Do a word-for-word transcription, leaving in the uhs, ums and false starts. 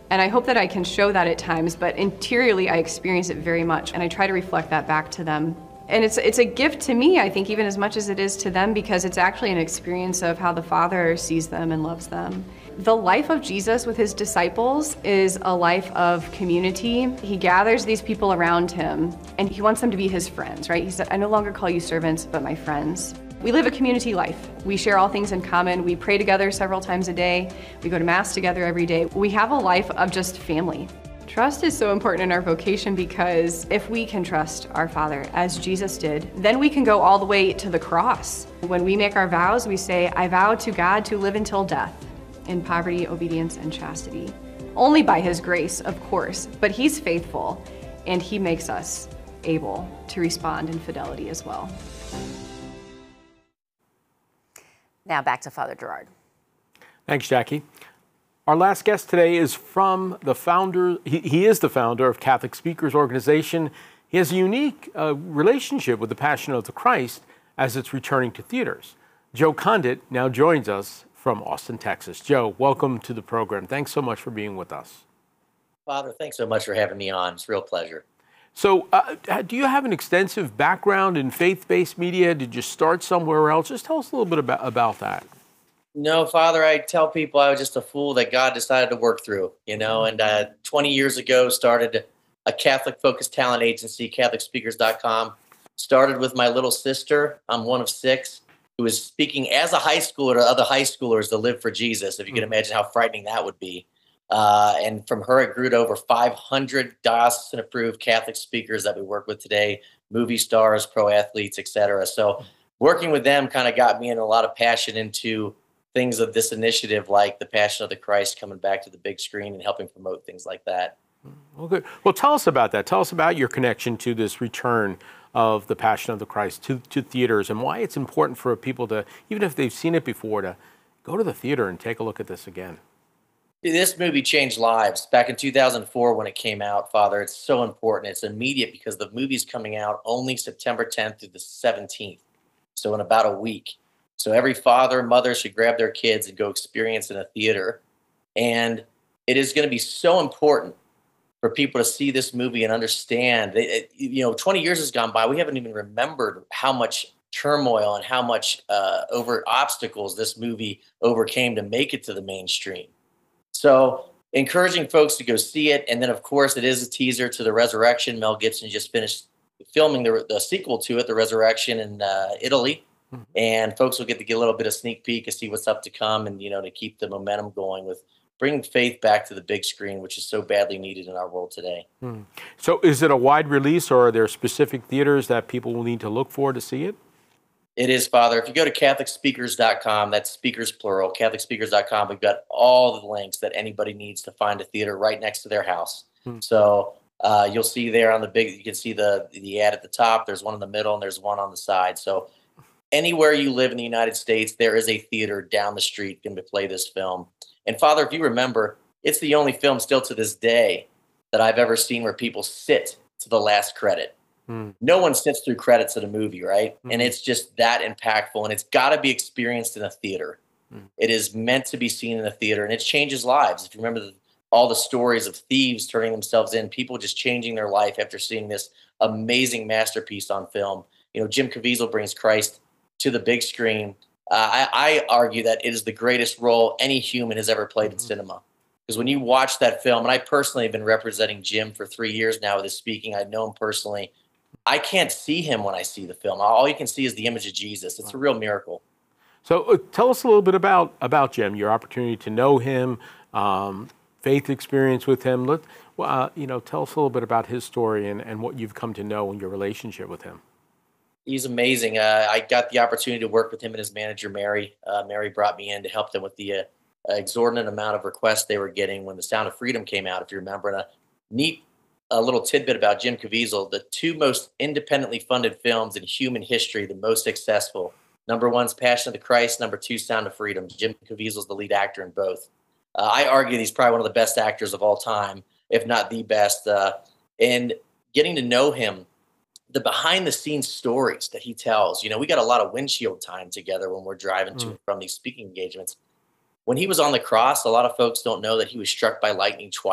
And I hope that I can show that at times, but interiorly I experience it very much, and I try to reflect that back to them. And it's, it's a gift to me, I think, even as much as it is to them, because it's actually an experience of how the Father sees them and loves them. The life of Jesus with his disciples is a life of community. He gathers these people around him, and he wants them to be his friends, right? He said, I no longer call you servants, but my friends. We live a community life. We share all things in common. We pray together several times a day. We go to Mass together every day. We have a life of just family. Trust is so important in our vocation because if we can trust our Father as Jesus did, then we can go all the way to the cross. When we make our vows, we say, I vow to God to live until death in poverty, obedience, and chastity. Only by his grace, of course, but he's faithful and he makes us able to respond in fidelity as well. Now back to Father Gerard. Thanks, Jackie. Our last guest today is from the founder, he, he is the founder of Catholic Speakers Organization. He has a unique uh, relationship with the Passion of the Christ as it's returning to theaters. Joe Condit now joins us from Austin, Texas. Joe, welcome to the program. Thanks so much for being with us. Father, thanks so much for having me on. It's a real pleasure. So uh, do you have an extensive background in faith-based media? Did you start somewhere else? Just tell us a little bit about, about that. No, Father, I tell people I was just a fool that God decided to work through, you know, and uh, twenty years ago started a Catholic-focused talent agency, Catholic Speakers dot com. Started with my little sister. I'm one of six, who was speaking as a high schooler to other high schoolers to live for Jesus, if you can imagine how frightening that would be. Uh, and from her, it grew to over five hundred diocesan-approved Catholic speakers that we work with today, movie stars, pro athletes, et cetera. So working with them kind of got me in a lot of passion into things of this initiative, like the Passion of the Christ coming back to the big screen and helping promote things like that. Well, good. Well, tell us about that. Tell us about your connection to this return of the Passion of the Christ to, to theaters and why it's important for people to, even if they've seen it before, to go to the theater and take a look at this again. This movie changed lives. Back in two thousand four when it came out, Father, it's so important. It's immediate because the movie's coming out only September tenth through the seventeenth, so in about a week. So every father and mother should grab their kids and go experience in a theater. And it is going to be so important for people to see this movie and understand. It, it, you know, twenty years has gone by. We haven't even remembered how much turmoil and how much uh, over obstacles this movie overcame to make it to the mainstream. So encouraging folks to go see it. And then, of course, it is a teaser to The Resurrection. Mel Gibson just finished filming the, the sequel to it, The Resurrection, in uh, Italy. Mm-hmm. And folks will get to get a little bit of sneak peek and see what's up to come and, you know, to keep the momentum going with bringing faith back to the big screen, which is so badly needed in our world today. Mm. So is it a wide release, or are there specific theaters that people will need to look for to see it? It is, Father. If you go to Catholic Speakers dot com, that's speakers plural, Catholic Speakers dot com, we've got all the links that anybody needs to find a theater right next to their house. Hmm. So uh, you'll see there on the big, you can see the, the ad at the top. There's one in the middle and there's one on the side. So anywhere you live in the United States, there is a theater down the street going to play this film. And Father, if you remember, it's the only film still to this day that I've ever seen where people sit to the last credit. Mm. No one sits through credits at a movie, right? Mm. And it's just that impactful, and it's got to be experienced in a theater. Mm. It is meant to be seen in a theater, and it changes lives. If you remember the, all the stories of thieves turning themselves in, people just changing their life after seeing this amazing masterpiece on film. You know, Jim Caviezel brings Christ to the big screen. Uh, I, I argue that it is the greatest role any human has ever played mm-hmm. in cinema. Because when you watch that film, and I personally have been representing Jim for three years now with his speaking, I know him personally. I can't see him when I see the film. All you can see is the image of Jesus. It's a real miracle. So uh, tell us a little bit about, about Jim, your opportunity to know him, um, faith experience with him. Let, uh, you know, tell us a little bit about his story and, and what you've come to know in your relationship with him. He's amazing. Uh, I got the opportunity to work with him and his manager, Mary. Uh, Mary brought me in to help them with the uh, exorbitant amount of requests they were getting when The Sound of Freedom came out, if you remember. And a neat a little tidbit about Jim Caviezel: the two most independently funded films in human history, the most successful. Number one's Passion of the Christ. Number two, Sound of Freedom. Jim Caviezel's the lead actor in both. Uh, I argue he's probably one of the best actors of all time, if not the best. Uh, and getting to know him, the behind-the-scenes stories that he tells. You know, we got a lot of windshield time together when we're driving to and from these speaking engagements. When he was on the cross, a lot of folks don't know that he was struck by lightning twice.